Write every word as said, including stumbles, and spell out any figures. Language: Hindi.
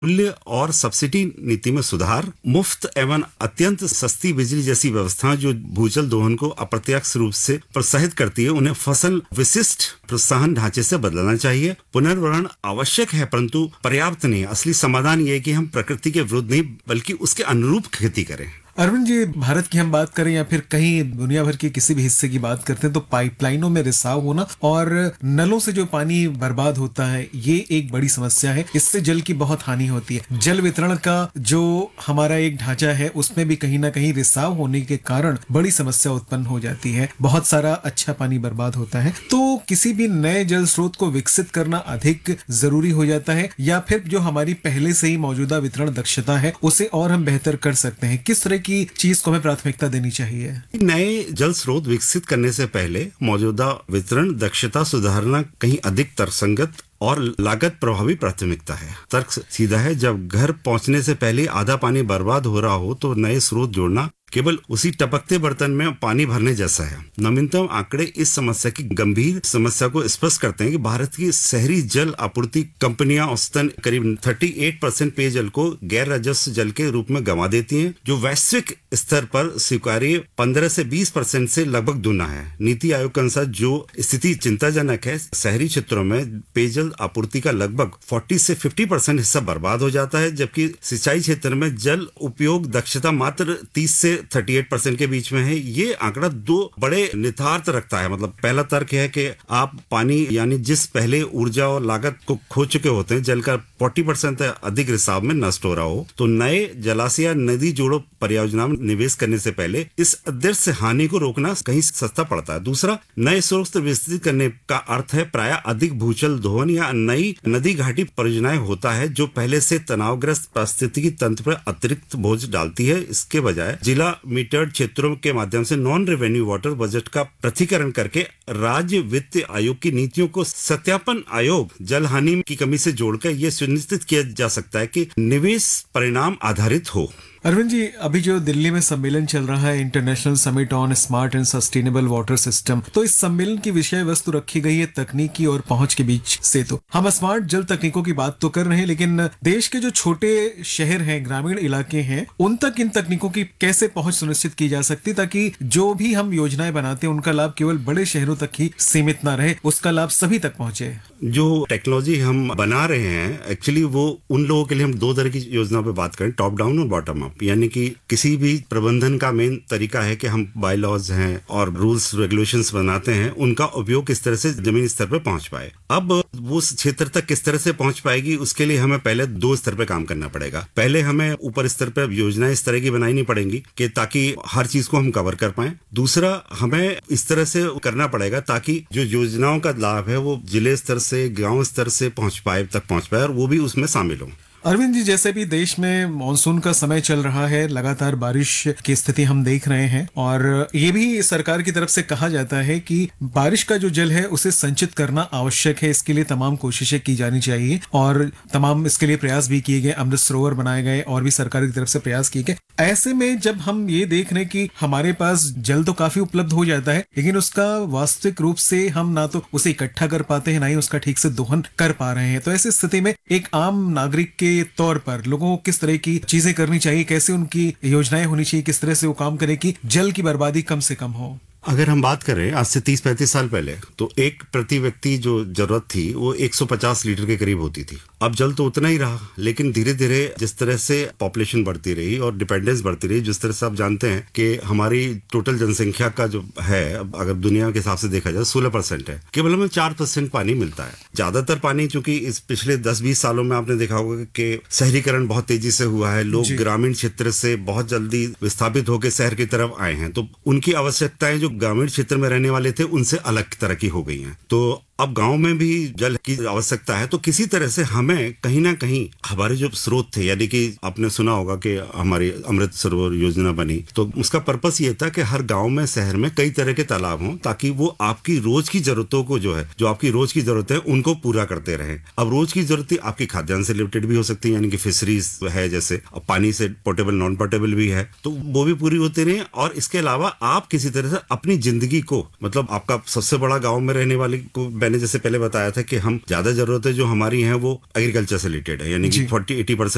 मूल्य और सब्सिडी नीति में सुधार, मुफ्त एवं अत्यंत सस्ती बिजली जैसी व्यवस्थाएं जो भूजल दोहन को अप्रत्यक्ष रूप से प्रोत्साहित करती है, उन्हें फसल विशिष्ट प्रोत्साहन ढांचे से बदलना चाहिए। पुनर्वरण आवश्यक है परंतु पर्याप्त नहीं। असली समाधान ये है कि हम प्रकृति के विरुद्ध नहीं बल्कि उसके अनुरूप खेती करें। अरविंद जी, भारत की हम बात करें या फिर कहीं दुनिया भर के किसी भी हिस्से की बात करते हैं तो पाइपलाइनों में रिसाव होना और नलों से जो पानी बर्बाद होता है, ये एक बड़ी समस्या है। इससे जल की बहुत हानि होती है। जल वितरण का जो हमारा एक ढांचा है उसमें भी कहीं ना कहीं रिसाव होने के कारण बड़ी समस्या उत्पन्न हो जाती है। बहुत सारा अच्छा पानी बर्बाद होता है। तो किसी भी नए जल स्रोत को विकसित करना अधिक जरूरी हो जाता है या फिर जो हमारी पहले से ही मौजूदा वितरण दक्षता है उसे और हम बेहतर कर सकते हैं? किस तरह की चीज को हमें प्राथमिकता देनी चाहिए? नए जल स्रोत विकसित करने से पहले मौजूदा वितरण दक्षता सुधारना कहीं अधिक तर्कसंगत और लागत प्रभावी प्राथमिकता है। तर्क सीधा है, जब घर पहुंचने से पहले आधा पानी बर्बाद हो रहा हो तो नए स्रोत जोड़ना केवल उसी टपकते बर्तन में पानी भरने जैसा है। नवीनतम आंकड़े इस समस्या की गंभीर समस्या को स्पष्ट करते हैं कि भारत की शहरी जल आपूर्ति कंपनियां औसतन करीब अड़तीस परसेंट पेयजल को गैर राजस्व जल के रूप में गंवा देती हैं, जो वैश्विक स्तर पर स्वीकार्य पंद्रह से बीस परसेंट से लगभग दुना है। नीति आयोग के अनुसार जो स्थिति चिंताजनक है, शहरी क्षेत्रों में पेयजल आपूर्ति का लगभग चालीस से पचास परसेंट हिस्सा बर्बाद हो जाता है, जबकि सिंचाई क्षेत्र में जल उपयोग दक्षता मात्र तीस से अड़तीस परसेंट के बीच में है। ये आंकड़ा दो बड़े निहितार्थ रखता है। मतलब पहला तर्क है कि आप पानी यानी जिस पहले ऊर्जा और लागत को खो चुके होते हैं, जल का चालीस परसेंट अधिक रिसाव में नष्ट हो रहा हो, तो नए जलाशय या नदी जोड़ो परियोजना में निवेश करने से पहले इस अदृश्य हानि को रोकना कहीं सस्ता पड़ता है। दूसरा, नए स्रोत विकसित करने का अर्थ है प्राय अधिक भूजल दोहन या नई नदी घाटी परियोजनाएं होता है जो पहले से तनावग्रस्त पारिस्थितिकी तंत्र पर अतिरिक्त बोझ डालती है। इसके बजाय जिला मीटर्ड क्षेत्रों के माध्यम से नॉन रेवेन्यू वाटर बजट का पृथकीकरण करके राज्य वित्त आयोग की नीतियों को सत्यापन आयोग जल हानि की कमी से जोड़कर यह सुनिश्चित किया जा सकता है कि निवेश परिणाम आधारित हो। अरविंद जी, अभी जो दिल्ली में सम्मेलन चल रहा है, international summit on smart and sustainable water system, तो इस सम्मेलन की विषय वस्तु रखी गई है तकनीकी और पहुंच के बीच से। तो हम स्मार्ट जल तकनीकों की बात तो कर रहे हैं, लेकिन देश के जो छोटे शहर हैं, ग्रामीण इलाके हैं, उन तक इन तकनीकों की कैसे पहुंच सुनिश्चित की जा सकती ताकि जो भी हम योजनाएं बनाते हैं उनका लाभ केवल बड़े शहरों तक ही सीमित ना रहे, उसका लाभ सभी तक पहुंचे? जो टेक्नोलॉजी हम बना रहे हैं, एक्चुअली वो उन लोगों के लिए हम दो तरह की योजना पे बात करें, टॉप डाउन और बॉटम अप। यानी कि किसी भी प्रबंधन का मेन तरीका है कि हम बाय लॉज हैं और रूल्स रेगुलेशंस बनाते हैं, उनका उपयोग किस तरह से जमीनी स्तर पर पहुंच पाए। अब वो उस क्षेत्र तक किस तरह से पहुंच पाएगी, उसके लिए हमें पहले दो स्तर पर काम करना पड़ेगा। पहले हमें ऊपर स्तर पर योजनाएं इस तरह की बनानी पड़ेंगी कि ताकि हर चीज को हम कवर कर पाए। दूसरा, हमें इस तरह से करना पड़ेगा ताकि जो योजनाओं का लाभ है वो जिले स्तर से गांव स्तर से पहुंच पाए तक पहुंच पाए और वो भी उसमें शामिल हो। अरविंद जी, जैसे भी देश में मानसून का समय चल रहा है, लगातार बारिश की स्थिति हम देख रहे हैं और ये भी सरकार की तरफ से कहा जाता है कि बारिश का जो जल है उसे संचित करना आवश्यक है। इसके लिए तमाम कोशिशें की जानी चाहिए और तमाम इसके लिए प्रयास भी किए गए, अमृत सरोवर बनाए गए और भी सरकार की तरफ से प्रयास किए गए। ऐसे में जब हम ये देख रहे हैं कि हमारे पास जल तो काफी उपलब्ध हो जाता है, लेकिन उसका वास्तविक रूप से हम ना तो उसे इकट्ठा कर पाते हैं, ना ही उसका ठीक से दोहन कर पा रहे हैं। तो ऐसी स्थिति में एक आम नागरिक के तौर पर लोगों को किस तरह की चीजें करनी चाहिए, कैसे उनकी योजनाएं होनी चाहिए, किस तरह से वो काम करें कि जल की बर्बादी कम से कम हो? अगर हम बात करें आज से तीस पैंतीस साल पहले, तो एक प्रति व्यक्ति जो जरूरत थी वो एक सौ पचास लीटर के करीब होती थी। अब जल तो उतना ही रहा, लेकिन धीरे धीरे जिस तरह से पॉपुलेशन बढ़ती रही और डिपेंडेंस बढ़ती रही, जिस तरह से आप जानते हैं कि हमारी टोटल जनसंख्या का जो है, अगर दुनिया के हिसाब से देखा जाए सोलह परसेंट है, केवल हमें चार परसेंट पानी मिलता है। ज्यादातर पानी चूंकि इस पिछले दस बीस सालों में आपने देखा होगा कि शहरीकरण बहुत तेजी से हुआ है, लोग ग्रामीण क्षेत्र से बहुत जल्दी विस्थापित होकर शहर की तरफ आए हैं, तो उनकी आवश्यकताएं जो ग्रामीण क्षेत्र में रहने वाले थे उनसे अलग तरह की हो गई हैं। तो अब गांव में भी जल की आवश्यकता है, तो किसी तरह से हमें कहीं ना कहीं हमारे जो स्रोत थे, यानी कि आपने सुना होगा कि हमारी अमृत सरोवर योजना बनी, तो उसका पर्पस ये था कि हर गांव में शहर में कई तरह के तालाब हों ताकि वो आपकी रोज की जरूरतों को जो है जो आपकी रोज की जरूरत है उनको पूरा करते रहे। अब रोज की जरूरत आपकी खाद्यान्न से रिलेटेड भी हो सकती है, यानी कि फिशरीज है, जैसे पानी से पोर्टेबल नॉन पोर्टेबल भी है, तो वो भी पूरी होती रहे। और इसके अलावा आप किसी तरह से अपनी जिंदगी को, मतलब आपका सबसे बड़ा गाँव में रहने वाले को मैंने जैसे पहले बताया था कि हम ज्यादा जरूरतें जो हमारी हैं वो एग्रीकल्चर से रिलेटेड है, यानी कि फोर्टी एटी परसेंट